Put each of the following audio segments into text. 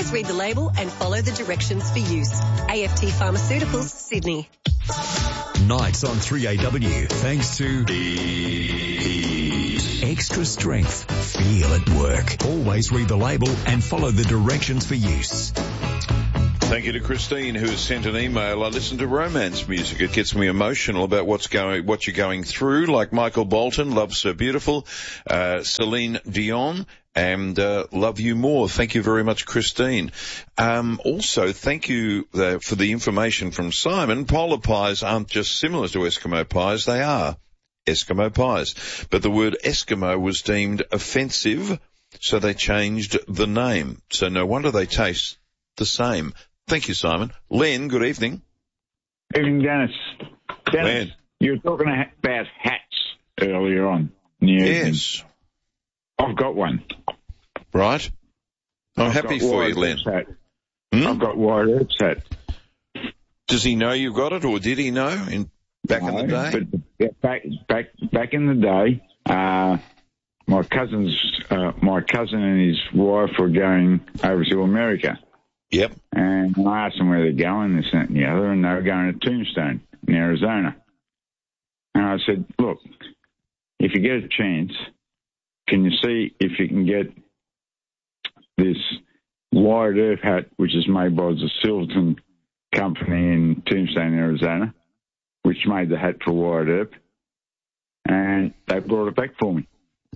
Always read the label and follow the directions for use. AFT Pharmaceuticals, Sydney. Nights on 3AW, thanks to Extra Strength. Feel at work. Always read the label and follow the directions for use. Thank you to Christine, who has sent an email. I listen to romance music. It gets me emotional about what you're going through, like Michael Bolton, Love So Beautiful, Celine Dion, and Love You More. Thank you very much, Christine. Also, thank you for the information from Simon. Polar pies aren't just similar to Eskimo pies. They are Eskimo pies. But the word Eskimo was deemed offensive, so they changed the name. So no wonder they taste the same. Thank you, Simon. Len, good evening. Evening, Dennis. Len. You were talking about hats earlier on. Yes. I've got one. Right. I'm happy for you, Len. I've got Wyatt Earp's hat. Does he know you got it, or did he know back in the day? But back in the day, my cousin and his wife were going over to America. Yep. And I asked them where they're going, this, that, and the other, and they were going to Tombstone in Arizona. And I said, look, if you get a chance, can you see if you can get this Wyatt Earp hat, which is made by the Silverton Company in Tombstone, Arizona, which made the hat for Wyatt Earp, and they brought it back for me.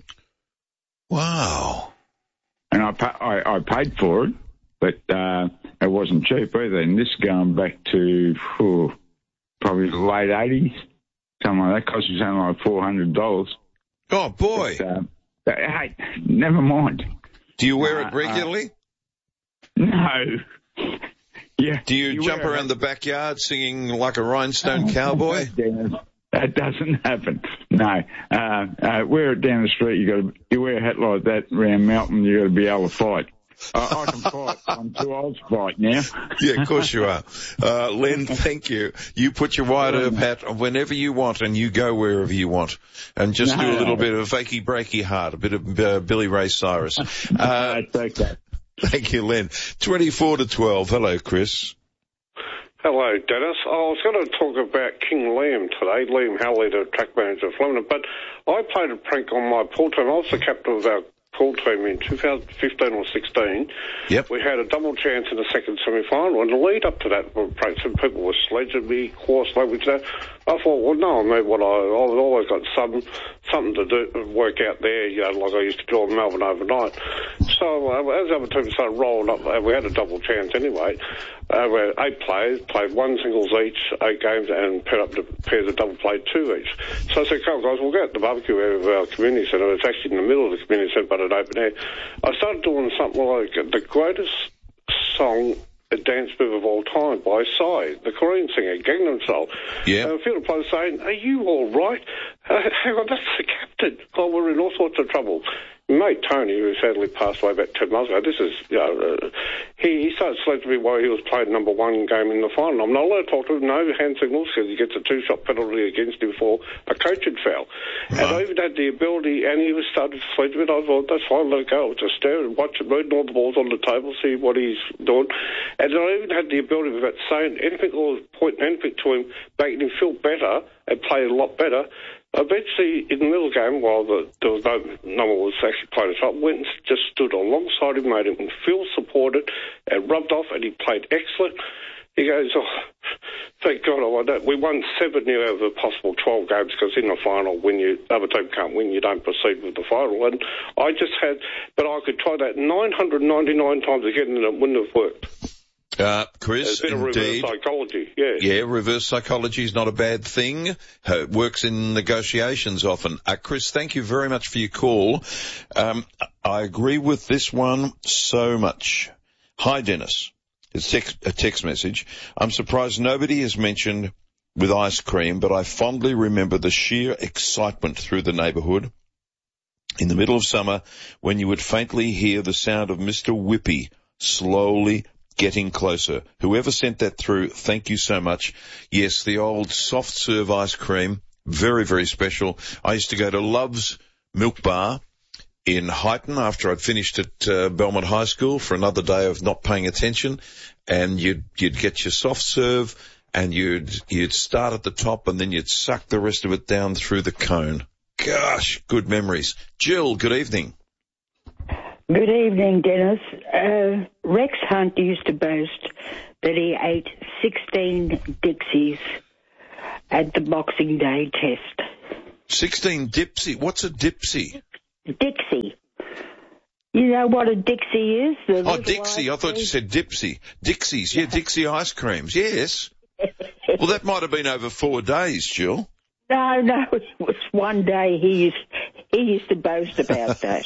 Wow. And I paid for it. But it wasn't cheap either. And this going back to probably the late 80s, something like that. Cost me something like $400. Oh, boy. But, hey, never mind. Do you wear it regularly? No. Yeah. Do you jump around the backyard singing like a rhinestone cowboy? That doesn't happen. No. Wear it down the street. You wear a hat like that around Melton, you got to be able to fight. I can fight. I'm too old to fight now. Yeah, of course you are. Len, thank you. You put your Wyatt Earp hat on whenever you want, and you go wherever you want. And just do a little bit of Achy Breaky Heart, a bit of Billy Ray Cyrus. Okay. Thank you, Len. 24 to 12. Hello, Chris. Hello, Dennis. I was going to talk about King Liam today, Liam Halley, the track manager of Flemington, but I played a prank on my pool team. I was the captain of our pool team in 2015 or 16. Yep. We had a double chance in the second semi-final, and the lead up to that, some people were sledging me, coarse language. I thought, well, no, I mean, I've always got something to do, work out there, like I used to do in Melbourne overnight. So as the other team started rolling up, we had a double chance anyway. We had 8 players, played 1 singles each, 8 games, and pairs of double played 2 each. So I said, come on, guys, we'll go out to the barbecue area of our community centre. It's actually in the middle of the community centre, but an open air. I started doing something like the greatest song, a dance move of all time by Psy, the Korean singer, Gangnam Style. Yeah. A few players saying, are you all right? Hang on, that's the captain. Oh, we're in all sorts of trouble. Mate Tony, who sadly passed away about 2 months ago, this is, he started sledging me while he was playing number 1 game in the final. I'm not allowed to talk to him, no hand signals, because he gets a 2-shot penalty against him for a coaching foul. Right. And I even had the ability, and he was started to sledge me, and I thought, that's fine, let it go. I'll just stare and watch him, reading all the balls on the table, see what he's doing. And I even had the ability of saying anything or pointing anything to him, making him feel better and play a lot better. Eventually, in the middle of the game, while there was no one was actually playing a shot, went and just stood alongside him, made him feel supported, and rubbed off, and he played excellent. He goes, oh, thank God I won that. We won 7 out of the possible 12 games, because in the final, when the other team can't win, you don't proceed with the final. And I just had, but I could try that 999 times again, and it wouldn't have worked. Chris, a bit indeed. Of reverse psychology, yeah. Yeah, reverse psychology is not a bad thing. It works in negotiations often. Chris, thank you very much for your call. I agree with this one so much. Hi, Dennis. It's a text message. I'm surprised nobody has mentioned with ice cream, but I fondly remember the sheer excitement through the neighbourhood in the middle of summer when you would faintly hear the sound of Mr. Whippy slowly getting closer. Whoever sent that through, thank you so much. Yes, the old soft serve ice cream, very, very special. I used to go to Love's Milk Bar in Highton after I'd finished at Belmont High School for another day of not paying attention, and you'd get your soft serve, and you'd start at the top, and then you'd suck the rest of it down through the cone. Gosh, good memories. Jill, good evening. Good evening, Dennis. Rex Hunt used to boast that he ate 16 Dixies at the Boxing Day test. 16 Dipsy? What's a Dipsy? Dixie. You know what a Dixie is? Oh, Dixie. I thought you said Dipsy. Dixies. Yeah, Dixie ice creams. Yes. Well, that might have been over 4 days, Jill. No, it was one day. He used to boast about that.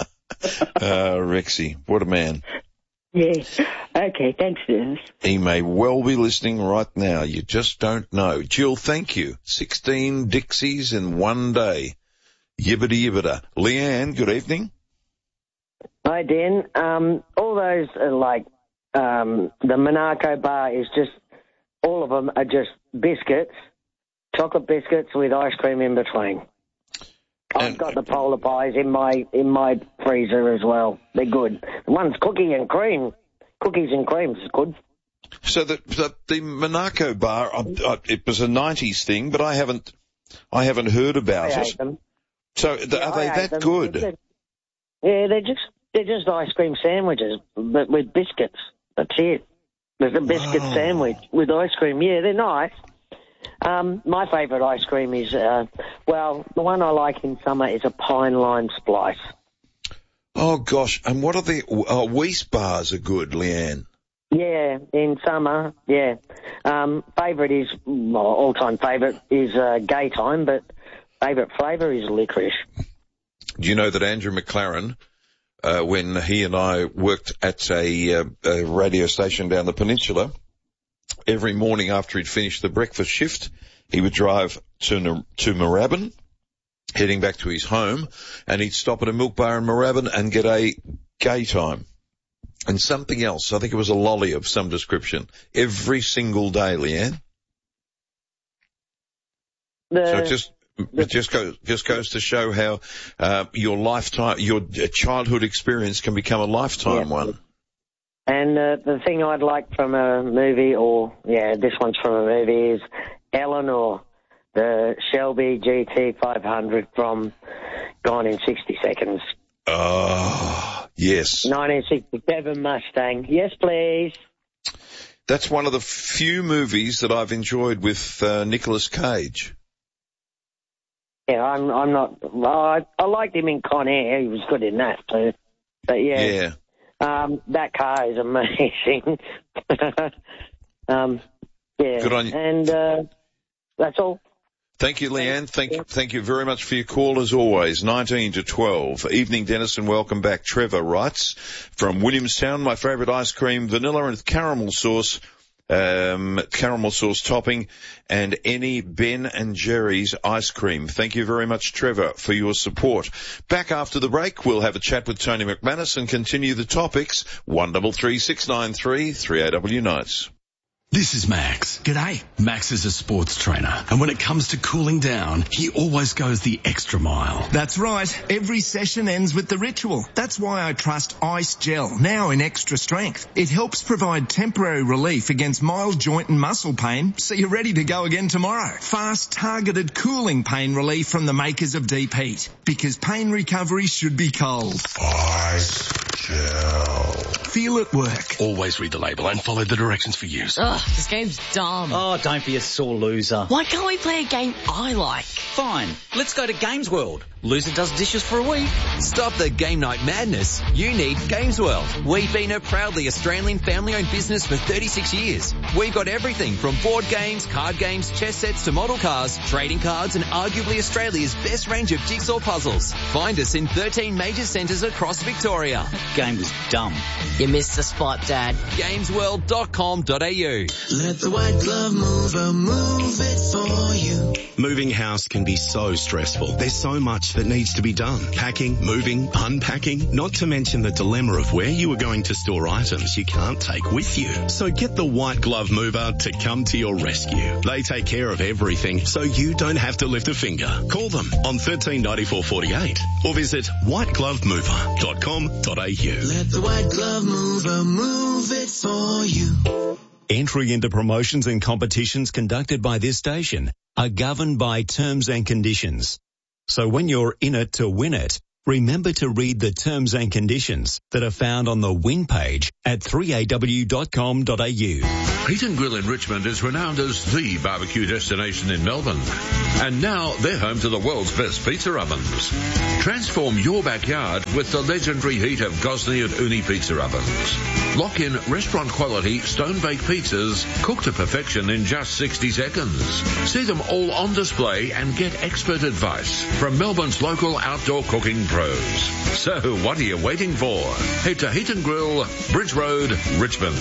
Rexy. What a man. Yeah. Okay, thanks, Dennis. He may well be listening right now. You just don't know. Jill, thank you. 16 Dixies in one day. Yibbida yibbida. Leanne, good evening. Hi, Dan. All those are the Monaco bar is just, all of them are just biscuits, chocolate biscuits with ice cream in between. I've got the polar pies in my freezer as well. They're good. The one's cookies and cream is good. So the Monaco bar, it was a 90s thing, but I haven't heard about it. Ate them. So are they that good? Yeah, they're just ice cream sandwiches, but with biscuits. That's it. There's a biscuit sandwich with ice cream. Yeah, they're nice. My favourite ice cream is, the one I like in summer is a pine lime splice. Oh, gosh. And what are the Weiss bars are good, Leanne? Yeah, in summer, yeah. All-time favourite is Gay Time, but favourite flavour is licorice. Do you know that Andrew McLaren, when he and I worked at a radio station down the peninsula, every morning after he'd finished the breakfast shift, he would drive to Moorabbin, heading back to his home, and he'd stop at a milk bar in Moorabbin and get a Gay Time and something else. I think it was a lolly of some description every single day, Leanne. It just goes to show how your childhood experience can become a lifetime one. And the thing I'd like from a movie, this one's from a movie, is Eleanor, the Shelby GT 500 from Gone in 60 Seconds. Oh, yes. 1967 Mustang. Yes, please. That's one of the few movies that I've enjoyed with Nicolas Cage. Yeah, I'm not. I liked him in Con Air. He was good in that too. But yeah. That car is amazing. Yeah. Good on you. And that's all. Thank you, Leanne. Thank you very much for your call as always. 19 to 12. Evening, Dennis, and welcome back. Trevor writes from Williamstown, my favourite ice cream, vanilla and caramel sauce topping, and any Ben and Jerry's ice cream. Thank you very much, Trevor, for your support. Back after the break, we'll have a chat with Tony McManus and continue the topics. 133693 3AW Nights. This is Max. G'day. Max is a sports trainer, and when it comes to cooling down, he always goes the extra mile. That's right. Every session ends with the ritual. That's why I trust Ice Gel, now in extra strength. It helps provide temporary relief against mild joint and muscle pain, so you're ready to go again tomorrow. Fast, targeted cooling pain relief from the makers of Deep Heat, because pain recovery should be cold. Ice Gel. Feel it work. Always read the label and follow the directions for use. Ugh, this game's dumb. Oh, don't be a sore loser. Why can't we play a game I like? Fine, let's go to Games World. Loser does dishes for a week. Stop the game night madness. You need Games World. We've been a proudly Australian family-owned business for 36 years. We've got everything from board games, card games, chess sets to model cars, trading cards, and arguably Australia's best range of jigsaw puzzles. Find us in 13 major centres across Victoria. Game was dumb. You missed the spot, Dad. Gamesworld.com.au. Let the white glove mover move it for you. Moving house can be so stressful. There's so much that needs to be done. Packing, moving, unpacking, not to mention the dilemma of where you are going to store items you can't take with you. So get the White Glove Mover to come to your rescue. They take care of everything so you don't have to lift a finger. Call them on 139448 or visit whiteglovemover.com.au. Let the White Glove Mover move it for you. Entry into promotions and competitions conducted by this station are governed by terms and conditions. So when you're in it to win it, remember to read the terms and conditions that are found on the win page at 3aw.com.au. Heat and Grill in Richmond is renowned as the barbecue destination in Melbourne. And now they're home to the world's best pizza ovens. Transform your backyard with the legendary heat of Gosney and Uni pizza ovens. Lock in restaurant quality stone-baked pizzas cooked to perfection in just 60 seconds. See them all on display and get expert advice from Melbourne's local outdoor cooking pros. So what are you waiting for? Head to Heat and Grill, Bridge Road, Richmond.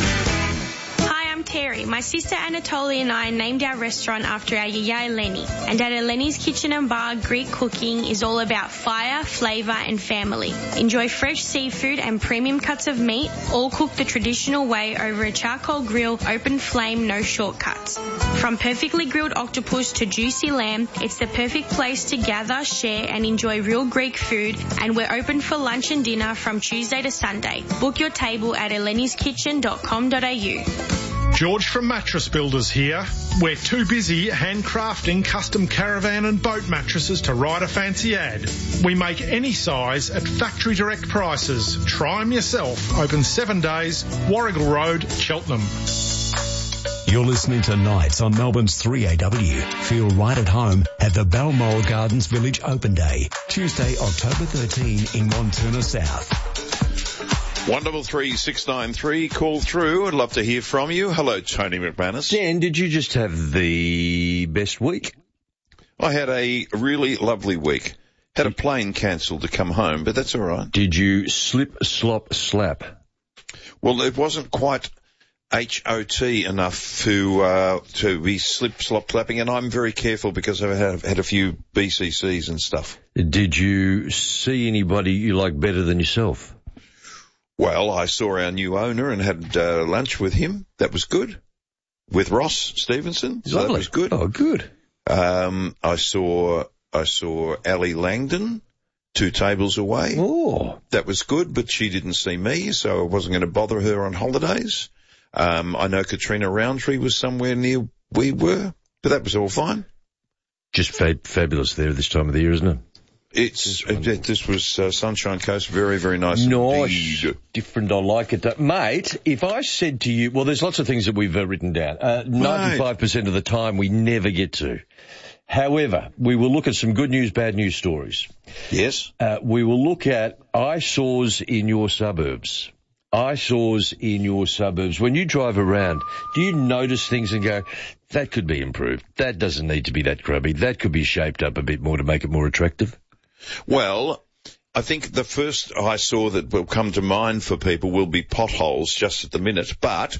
Hi, I'm Terry. My sister Anatolia and I named our restaurant after our yaya Eleni. And at Eleni's Kitchen and Bar, Greek cooking is all about fire, flavour and family. Enjoy fresh seafood and premium cuts of meat, all cooked the traditional way over a charcoal grill, open flame, no shortcuts. From perfectly grilled octopus to juicy lamb, it's the perfect place to gather, share and enjoy real Greek food, and we're open for lunch and dinner from Tuesday to Sunday. Book your table at eleniskitchen.com.au. George from Mattress Builders here. We're too busy handcrafting custom caravan and boat mattresses to write a fancy ad. We make any size at factory direct prices. Try them yourself. Open 7 days, Warrigal Road, Cheltenham. You're listening to Nights on Melbourne's 3AW. Feel right at home at the Balmoral Gardens Village Open Day, Tuesday, October 13 in Montuna South. 133693, call through. I'd love to hear from you. Hello, Tony McManus. Dan, did you just have the best week? I had a really lovely week. Had a plane cancelled to come home, but that's all right. Did you slip, slop, slap? Well, it wasn't quite HOT enough to be slip, slop, slapping, and I'm very careful because I've had a few BCCs and stuff. Did you see anybody you like better than yourself? Well, I saw our new owner and had lunch with him. That was good. With Ross Stevenson. So that was good. Oh, good. I saw Ali Langdon 2 tables away. Oh. That was good, but she didn't see me, so I wasn't going to bother her on holidays. I know Katrina Roundtree was somewhere near we were, but that was all fine. Just fabulous there this time of the year, isn't it? This was Sunshine Coast, very, very nice. Nice, different, I like it. Mate, if I said to you, well, there's lots of things that we've written down. 95% of the time we never get to. However, we will look at some good news, bad news stories. Yes. We will look at eyesores in your suburbs. Eyesores in your suburbs. When you drive around, do you notice things and go, that could be improved? That doesn't need to be that grubby. That could be shaped up a bit more to make it more attractive? Well, I think the first eyesore that will come to mind for people will be potholes just at the minute, but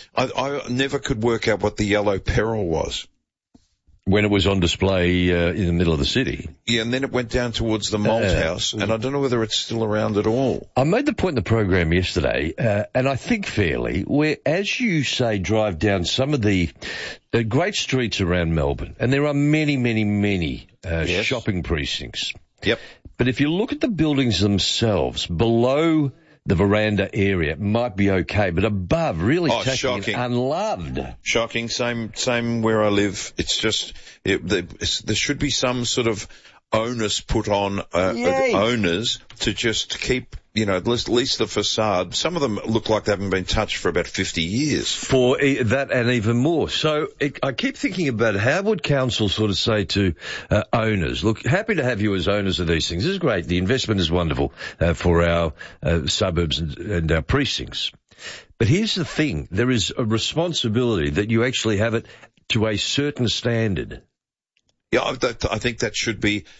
I never could work out what the yellow peril was. When it was on display in the middle of the city. Yeah, and then it went down towards the Malt House, and I don't know whether it's still around at all. I made the point in the program yesterday, and I think fairly, where, as you say, drive down some of the great streets around Melbourne, and there are many, many, many shopping precincts. Yep. But if you look at the buildings themselves, below the veranda area, it might be okay, but above, really tacky and unloved. Shocking. Same where I live. It's just, there should be some sort of onus put on owners to just keep, at least the facade. Some of them look like they haven't been touched for about 50 years. For that and even more. So I keep thinking about how would council sort of say to owners, look, happy to have you as owners of these things. This is great. The investment is wonderful for our suburbs and our precincts. But here's the thing. There is a responsibility that you actually have it to a certain standard. Yeah, I think that should be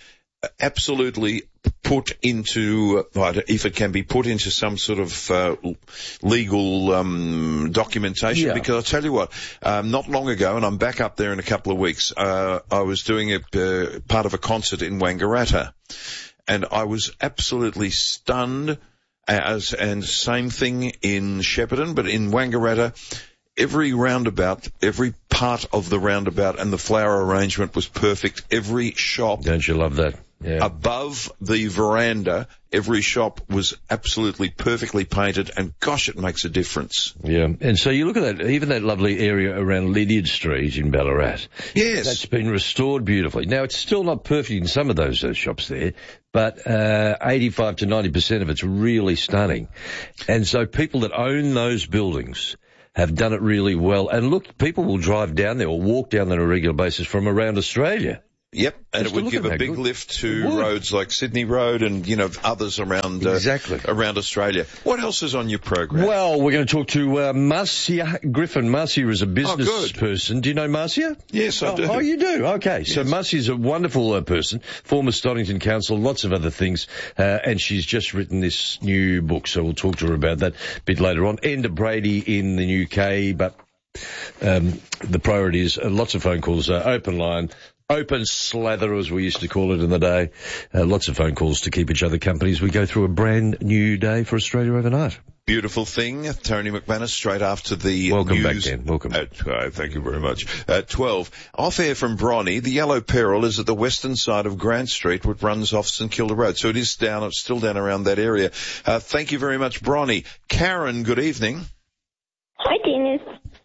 absolutely put into, if it can be put into some sort of legal documentation. Because I'll tell you what, not long ago, and I'm back up there in a couple of weeks, I was doing part of a concert in Wangaratta, and I was absolutely stunned. And same thing in Shepparton, but in Wangaratta, every roundabout, every part of the roundabout and the flower arrangement was perfect. Every shop. Don't you love that? Yeah. Above the veranda, every shop was absolutely perfectly painted, and gosh, it makes a difference. Yeah, and so you look at that, even that lovely area around Lydiard Street in Ballarat. Yes. That's been restored beautifully. Now, it's still not perfect in some of those shops there, but 85 to 90% of it's really stunning. And so people that own those buildings have done it really well. And look, people will drive down there or walk down there on a regular basis from around Australia. Yep, and it would give a big lift to roads like Sydney Road and, others around around Australia. What else is on your program? Well, we're going to talk to Marcia Griffin. Marcia is a business person. Do you know Marcia? Yes, I do. Oh, you do? Okay. Yes. So Marcia's a wonderful person, former Stonington Council, lots of other things, and she's just written this new book, so we'll talk to her about that a bit later on. Enda Brady in the UK, but the priority is lots of phone calls, open line, open slather, as we used to call it in the day. Lots of phone calls to keep each other company as we go through a brand new day for Australia overnight. Beautiful thing. Tony McManus, straight after the Welcome news. Back, Dan. Welcome. Thank you very much. 12. Off air from Bronny, the Yellow Peril is at the western side of Grant Street, which runs off St Kilda Road. So it is still down around that area. Thank you very much, Bronny. Karen, good evening. Hi, Dennis.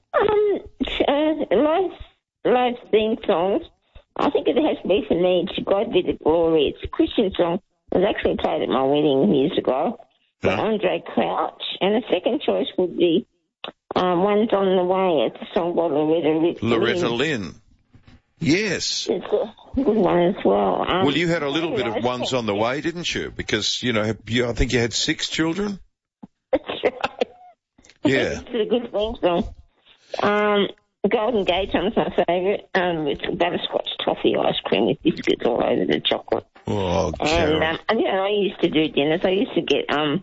Live theme songs. I think it has to be for me, To God Be the Glory. It's a Christian song. It was actually played at my wedding years ago by Andre Crouch. And the second choice would be One's on the Way. It's a song by Loretta Lynn. Yes. It's a good one as well. Well, you had a little bit of One's on the Way, didn't you? Because, I think you had 6 children? That's right. Yeah. It's a good theme song. Golden Gate One's my favourite, with butterscotch toffee ice cream with biscuits all over the chocolate. Oh, Karen. And I used to do dinners. I used to get, and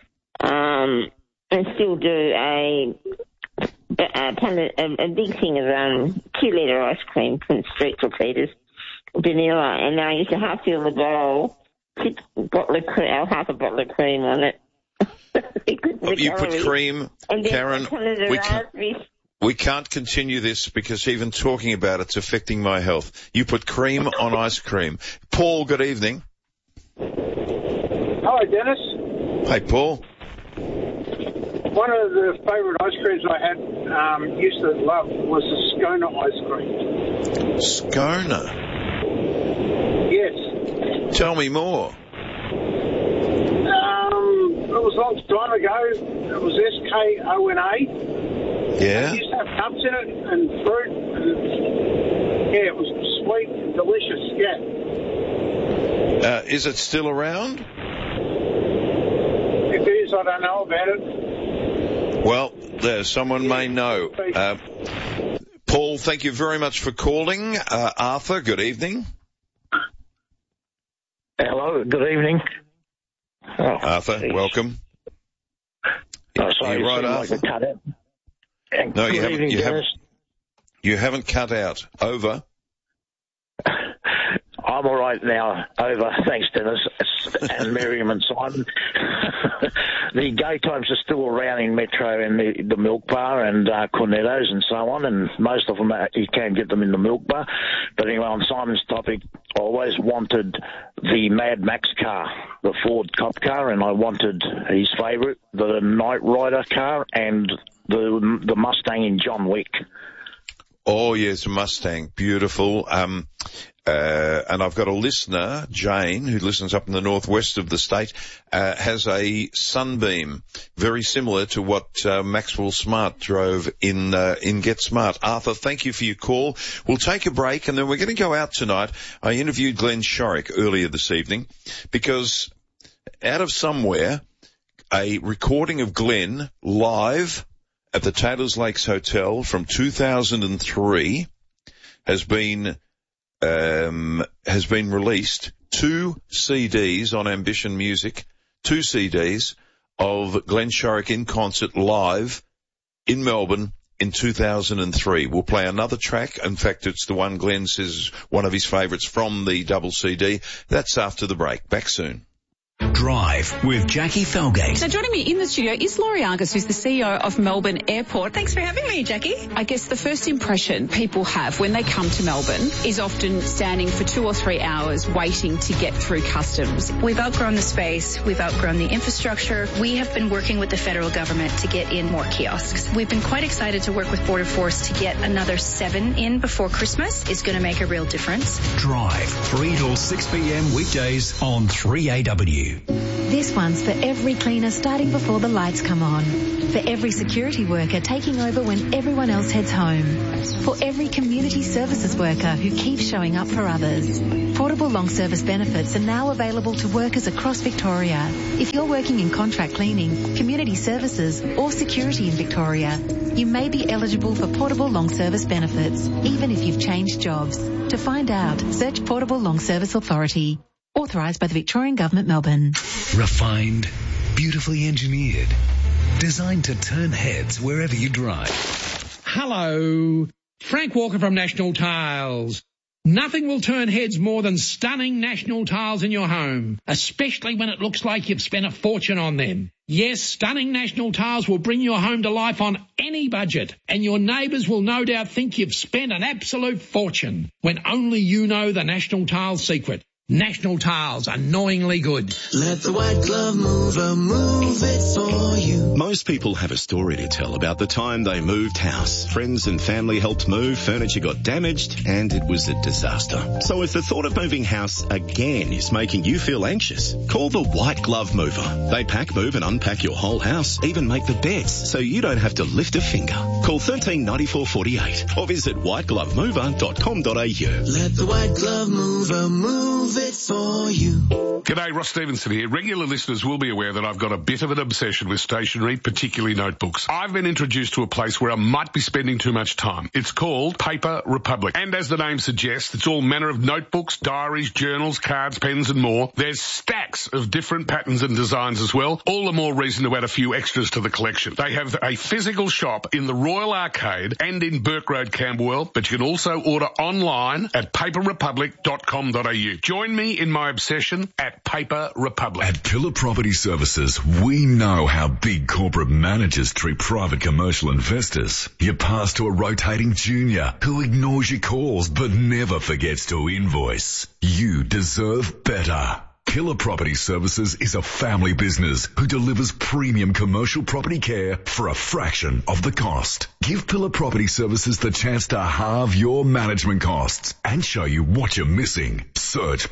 still do a big thing of 2-litre ice cream from Street for Peters, vanilla, and I used to half fill the bowl, half a bottle of cream on it. You put cream, Karen. We can't continue this because even talking about it's affecting my health. You put cream on ice cream. Paul, good evening. Hi, Dennis. Hey, Paul. One of the favourite ice creams I had, used to love, was the Scona ice cream. Scona? Yes. Tell me more. It was a long time ago. It was SKONA. Yeah. It used to have nuts in it and fruit. And it was sweet and delicious, yeah. Is it still around? If it is, I don't know about it. Well, someone may know. Paul, thank you very much for calling. Arthur, good evening. Hello, good evening. Oh, Arthur, welcome. Sorry, you right, Arthur? Like cut out. No, you haven't cut out. Over. I'm all right now. Over. Thanks, Dennis. And Miriam and Simon. The gay times are still around in Metro and the Milk Bar and Cornetto's and so on, and most of them you can get them in the Milk Bar. But anyway, on Simon's topic, I always wanted the Mad Max car, the Ford cop car, and I wanted his favourite, the Knight Rider car, and the Mustang in John Wick. Oh, yes, Mustang. Beautiful. And I've got a listener, Jane, who listens up in the northwest of the state, has a Sunbeam, very similar to what Maxwell Smart drove in Get Smart. Arthur, thank you for your call. We'll take a break, and then we're going to go out tonight. I interviewed Glenn Shorrock earlier this evening, because out of somewhere, a recording of Glenn live at the Taylors Lakes Hotel from 2003 has been released 2 CDs on Ambition Music, 2 CDs of Glenn Shorrock in concert live in Melbourne in 2003. We'll play another track. In fact, it's the one Glenn says one of his favourites from the double CD. That's after the break. Back soon. Drive with Jackie Felgate. Now, joining me in the studio is Laurie Argus, who's the CEO of Melbourne Airport. Thanks for having me, Jackie. I guess the first impression people have when they come to Melbourne is often standing for 2 or 3 hours waiting to get through customs. We've outgrown the space. We've outgrown the infrastructure. We have been working with the federal government to get in more kiosks. We've been quite excited to work with Border Force to get another 7 in before Christmas. It's going to make a real difference. Drive, 3 till 6 p.m. weekdays on 3AW. This one's for every cleaner starting before the lights come on. For every security worker taking over when everyone else heads home. For every community services worker who keeps showing up for others. Portable long service benefits are now available to workers across Victoria. If you're working in contract cleaning, community services or security in Victoria, you may be eligible for portable long service benefits, even if you've changed jobs. To find out, search Portable Long Service Authority. Authorised by the Victorian Government, Melbourne. Refined, beautifully engineered, designed to turn heads wherever you drive. Hello, Frank Walker from National Tiles. Nothing will turn heads more than stunning National Tiles in your home, especially when it looks like you've spent a fortune on them. Yes, stunning National Tiles will bring your home to life on any budget, and your neighbours will no doubt think you've spent an absolute fortune, when only you know the National Tiles secret. National Tiles, annoyingly good. Let the white glove mover move it for you. Most people have a story to tell about the time they moved house. Friends and family helped move, furniture got damaged, and it was a disaster. So if the thought of moving house again is making you feel anxious, call the White Glove Mover. They pack, move and unpack your whole house, even make the beds, so you don't have to lift a finger. Call 139448 or visit whiteglovemover.com.au. Let the white glove mover move it for you. G'day, Ross Stevenson here. Regular listeners will be aware that I've got a bit of an obsession with stationery, particularly notebooks. I've been introduced to a place where I might be spending too much time. It's called Paper Republic. And as the name suggests, it's all manner of notebooks, diaries, journals, cards, pens and more. There's stacks of different patterns and designs as well. All the more reason to add a few extras to the collection. They have a physical shop in the Royal Arcade and in Burke Road, Camberwell, but you can also order online at paperrepublic.com.au. Join me in my obsession at Paper Republic. At Pillar Property Services, we know how big corporate managers treat private commercial investors. You pass to a rotating junior who ignores your calls but never forgets to invoice. You deserve better. Pillar Property Services is a family business who delivers premium commercial property care for a fraction of the cost. Give Pillar Property Services the chance to halve your management costs and show you what you're missing. Search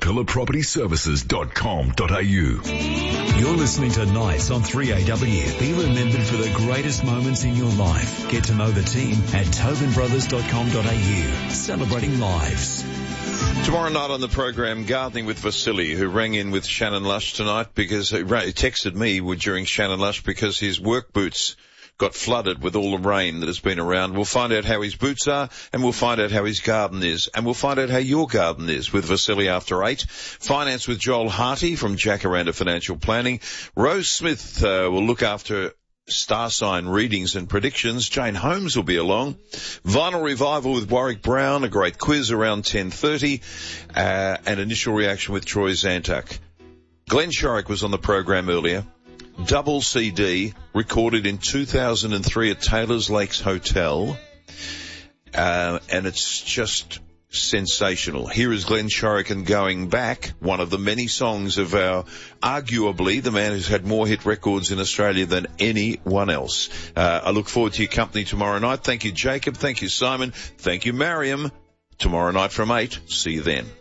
pillarpropertyservices.com.au. You're listening to Nights on 3AW. Be remembered for the greatest moments in your life. Get to know the team at tobinbrothers.com.au. Celebrating lives. Tomorrow night on the program, Gardening with Vasily, who rang in with Shannon Lush tonight because he texted me during Shannon Lush because his work boots got flooded with all the rain that has been around. We'll find out how his boots are, and we'll find out how his garden is, and we'll find out how your garden is with Vasily after 8. Finance with Joel Harty from Jacaranda Financial Planning. Rose Smith will look after star sign readings and predictions. Jane Holmes will be along. Vinyl Revival with Warwick Brown, a great quiz around 10:30, and initial reaction with Troy Zantuck. Glenn Shorrock was on the program earlier. Double CD, recorded in 2003 at Taylor's Lakes Hotel, and it's just sensational. Here is Glenn Shorrock and Going Back, one of the many songs of arguably the man who's had more hit records in Australia than anyone else. I look forward to your company tomorrow night. Thank you, Jacob. Thank you, Simon. Thank you, Mariam. Tomorrow night from 8. See you then.